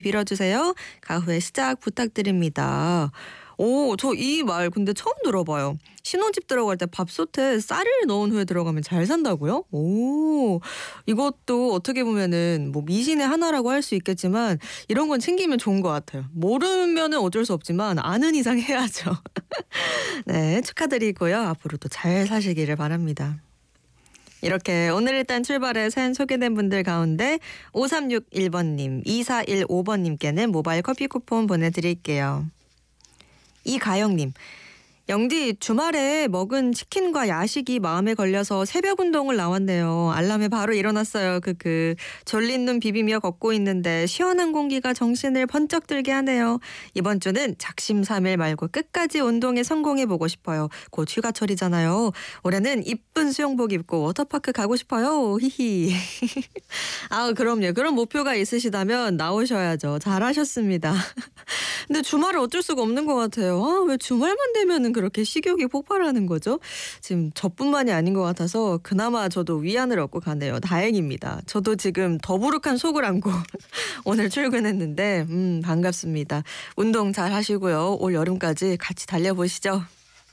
빌어주세요. 가후의 시작 부탁드립니다. 오, 저 이 말 근데 처음 들어봐요. 신혼집 들어갈 때 밥솥에 쌀을 넣은 후에 들어가면 잘 산다고요? 오, 이것도 어떻게 보면은 뭐 미신의 하나라고 할 수 있겠지만 이런 건 챙기면 좋은 것 같아요. 모르면은 어쩔 수 없지만 아는 이상 해야죠. 네, 축하드리고요. 앞으로도 잘 사시기를 바랍니다. 이렇게 오늘 일단 출발해 사연 소개된 분들 가운데 5361번님, 2415번님께는 모바일 커피 쿠폰 보내드릴게요. 이가영님, 영디 주말에 먹은 치킨과 야식이 마음에 걸려서 새벽 운동을 나왔네요. 알람에 바로 일어났어요. 졸린 눈 비비며 걷고 있는데 시원한 공기가 정신을 번쩍 들게 하네요. 이번 주는 작심삼일 말고 끝까지 운동에 성공해보고 싶어요. 곧 휴가철이잖아요. 올해는 이쁜 수영복 입고 워터파크 가고 싶어요. 히히. 아, 그럼요. 그런 목표가 있으시다면 나오셔야죠. 잘하셨습니다. 근데 주말은 어쩔 수가 없는 것 같아요. 아, 왜 주말만 되면은 그렇게 식욕이 폭발하는 거죠? 지금 저뿐만이 아닌 것 같아서 그나마 저도 위안을 얻고 가네요. 다행입니다. 저도 지금 더부룩한 속을 안고 오늘 출근했는데 반갑습니다. 운동 잘 하시고요. 올 여름까지 같이 달려보시죠.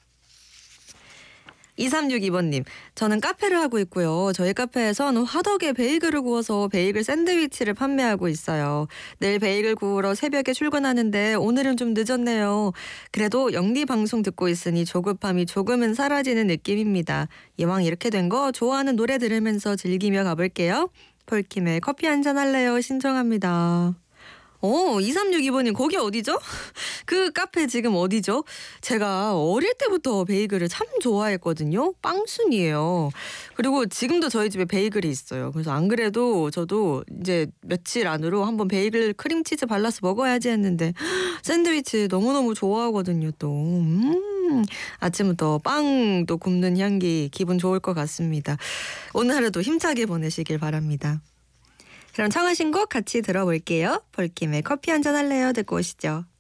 2362번님, 저는 카페를 하고 있고요. 저희 카페에선 화덕에 베이글을 구워서 베이글 샌드위치를 판매하고 있어요. 내일 베이글 구우러 새벽에 출근하는데 오늘은 좀 늦었네요. 그래도 영리 방송 듣고 있으니 조급함이 조금은 사라지는 느낌입니다. 이왕 이렇게 된 거 좋아하는 노래 들으면서 즐기며 가볼게요. 폴킴의 커피 한잔 할래요 신청합니다. 2362번님 거기 어디죠? 그 카페 지금 어디죠? 제가 어릴 때부터 베이글을 참 좋아했거든요. 빵순이에요. 그리고 지금도 저희 집에 베이글이 있어요. 그래서 안 그래도 저도 이제 며칠 안으로 한번 베이글 크림치즈 발라서 먹어야지 했는데 샌드위치 너무너무 좋아하거든요 또. 아침부터 빵도 굽는 향기 기분 좋을 것 같습니다. 오늘 하루도 힘차게 보내시길 바랍니다. 그럼 청하신 곡 같이 들어볼게요. 폴킴의 커피 한잔 할래요 듣고 오시죠.